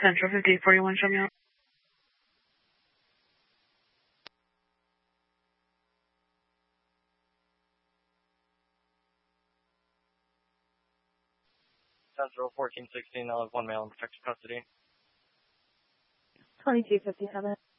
Central 5841, show me out. Central 1416, I'll have one male in protective custody. 2257.